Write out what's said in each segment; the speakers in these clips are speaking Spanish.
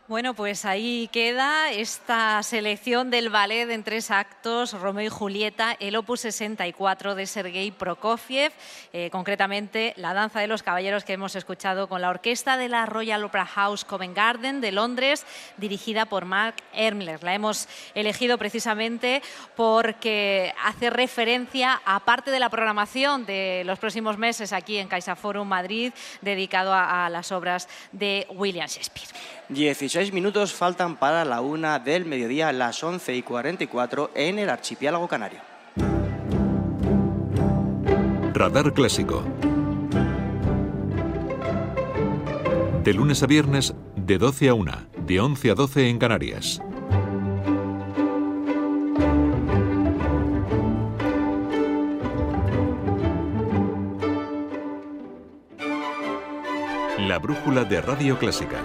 Bueno, pues ahí queda esta selección del ballet en 3 actos, Romeo y Julieta, el opus 64 de Sergei Prokofiev, concretamente La danza de los caballeros que hemos escuchado con la orquesta de la Royal Opera House Covent Garden de Londres, dirigida por Mark Ermler. La hemos elegido precisamente porque hace referencia a parte de la programación de los próximos meses aquí en CaixaForum Madrid, dedicado a las obras de William Shakespeare. 16 minutos faltan para la 1 del mediodía, las 11:44 en el archipiélago canario. Radar Clásico. De lunes a viernes, de 12 a 1, de 11 a 12 en Canarias. La brújula de Radio Clásica.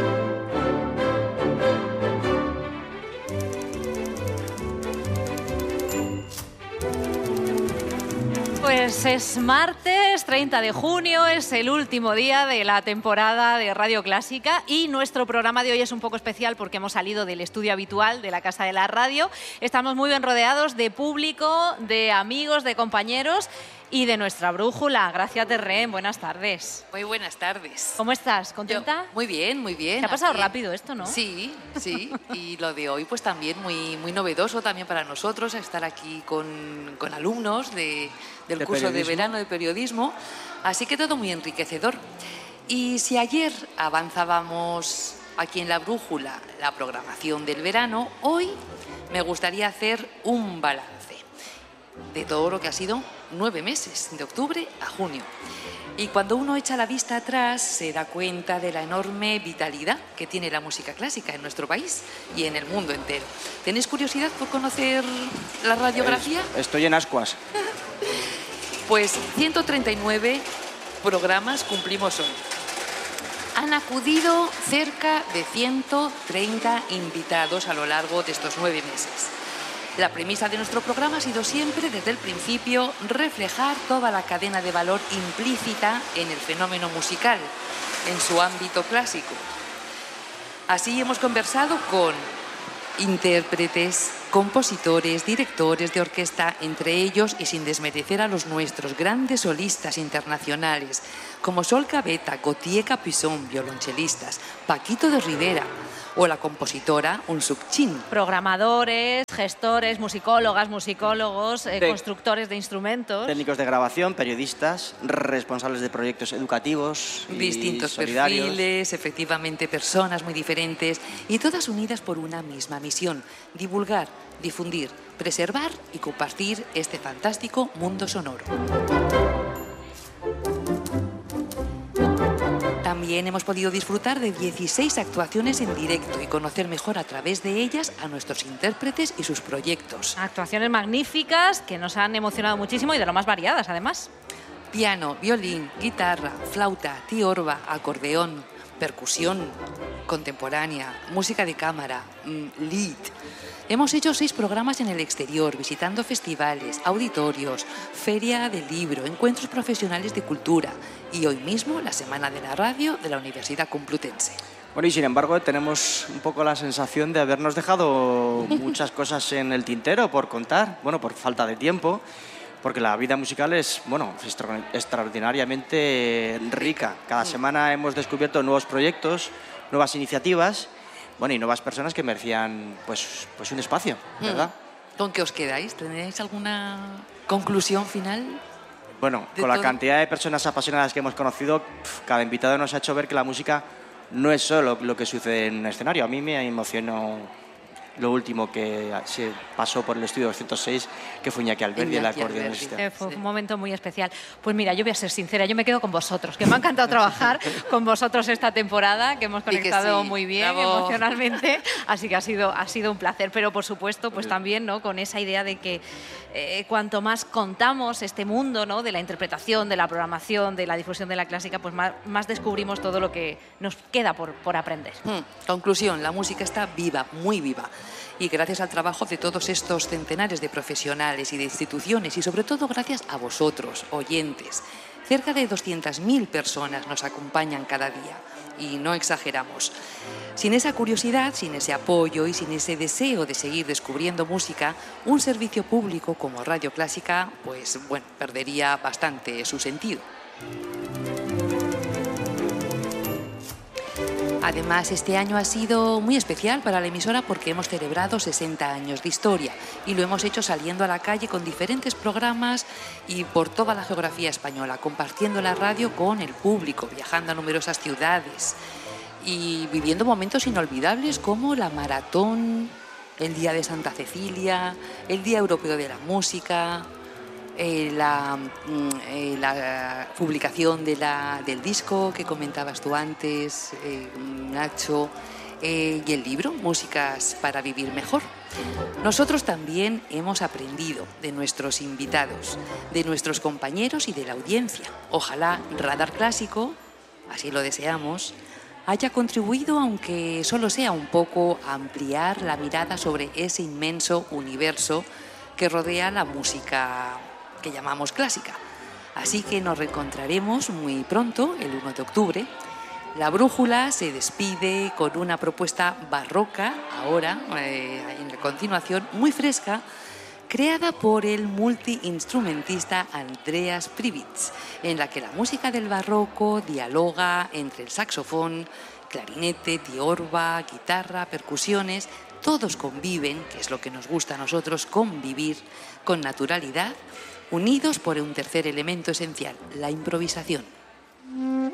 Pues es martes 30 de junio, es el último día de la temporada de Radio Clásica y nuestro programa de hoy es un poco especial porque hemos salido del estudio habitual de la Casa de la Radio. Estamos muy bien rodeados de público, de amigos, de compañeros y de nuestra brújula. Gracia Terrén, buenas tardes. Muy buenas tardes. ¿Cómo estás? ¿Contenta? Muy bien, muy bien. Te ha pasado Aquí. Rápido esto, ¿no? Sí, sí. Y lo de hoy pues también muy novedoso también para nosotros, estar aquí con alumnos del curso de verano de periodismo. Así que todo muy enriquecedor. Y si ayer avanzábamos aquí en la brújula la programación del verano, hoy me gustaría hacer un balance de todo lo que ha sido 9 meses, de octubre a junio. Y cuando uno echa la vista atrás se da cuenta de la enorme vitalidad que tiene la música clásica en nuestro país y en el mundo entero. ¿Tenéis curiosidad por conocer la radiografía? Estoy en ascuas. Pues 139 programas cumplimos hoy. Han acudido cerca de 130 invitados a lo largo de estos 9 meses. La premisa de nuestro programa ha sido siempre, desde el principio, reflejar toda la cadena de valor implícita en el fenómeno musical, en su ámbito clásico. Así hemos conversado con intérpretes, compositores, directores de orquesta, entre ellos, y sin desmerecer a los nuestros, grandes solistas internacionales, como Sol Gavetta, Gautier Capuçon, violonchelistas, Paquito de Rivera, o la compositora Unsuk Chin. Programadores, gestores, musicólogas, musicólogos, constructores de instrumentos. Técnicos de grabación, periodistas, responsables de proyectos educativos. Distintos solidarios. perfiles, efectivamente personas muy diferentes y todas unidas por una misma misión: divulgar, difundir, preservar y compartir este fantástico mundo sonoro. También hemos podido disfrutar de 16 actuaciones en directo y conocer mejor a través de ellas a nuestros intérpretes y sus proyectos. Actuaciones magníficas que nos han emocionado muchísimo y de lo más variadas, además. Piano, violín, guitarra, flauta, tiorba, acordeón, percusión contemporánea, música de cámara, lead. Hemos hecho 6 programas en el exterior, visitando festivales, auditorios, feria del libro, encuentros profesionales de cultura y hoy mismo la Semana de la Radio de la Universidad Complutense. Bueno, y sin embargo tenemos un poco la sensación de habernos dejado muchas cosas en el tintero por contar, bueno, por falta de tiempo, porque la vida musical es, bueno, extraordinariamente rica. Cada semana hemos descubierto nuevos proyectos, nuevas iniciativas, bueno, y nuevas personas que merecían pues un espacio, ¿verdad? ¿Con qué os quedáis? ¿Tenéis alguna conclusión final? Bueno, con la cantidad de personas apasionadas que hemos conocido, cada invitado nos ha hecho ver que la música no es solo lo que sucede en un escenario. A mí me emocionó lo último que se pasó por el estudio 206, que fue Iñaki Alberdi, el acordeonista. Fue un momento muy especial. Pues mira, yo voy a ser sincera, yo me quedo con vosotros, que me ha encantado trabajar con vosotros esta temporada, que hemos conectado muy bien emocionalmente, así que ha sido un placer, pero por supuesto, pues también, ¿no?, con esa idea de que cuanto más contamos este mundo, ¿no?, de la interpretación, de la programación, de la difusión de la clásica, pues más descubrimos todo lo que nos queda por aprender. Conclusión, la música está viva, muy viva. Y gracias al trabajo de todos estos centenares de profesionales y de instituciones y sobre todo gracias a vosotros, oyentes. Cerca de 200.000 personas nos acompañan cada día y no exageramos. Sin esa curiosidad, sin ese apoyo y sin ese deseo de seguir descubriendo música, un servicio público como Radio Clásica, pues bueno, perdería bastante su sentido. Además, este año ha sido muy especial para la emisora porque hemos celebrado 60 años de historia y lo hemos hecho saliendo a la calle con diferentes programas y por toda la geografía española, compartiendo la radio con el público, viajando a numerosas ciudades y viviendo momentos inolvidables como la maratón, el Día de Santa Cecilia, el Día Europeo de la Música, la publicación del disco que comentabas tú antes, Nacho, y el libro Músicas para vivir mejor. Nosotros también hemos aprendido de nuestros invitados, de nuestros compañeros y de la audiencia. Ojalá Radar Clásico, así lo deseamos, haya contribuido, aunque solo sea un poco, a ampliar la mirada sobre ese inmenso universo que rodea la música que llamamos clásica. Así que nos reencontraremos muy pronto, el 1 de octubre. La Brújula se despide con una propuesta barroca, ahora, en continuación, muy fresca, creada por el multiinstrumentista Andreas Privitz, en la que la música del barroco dialoga entre el saxofón, clarinete, tiorba, guitarra, percusiones. Todos conviven, que es lo que nos gusta a nosotros, convivir con naturalidad, unidos por un tercer elemento esencial, la improvisación.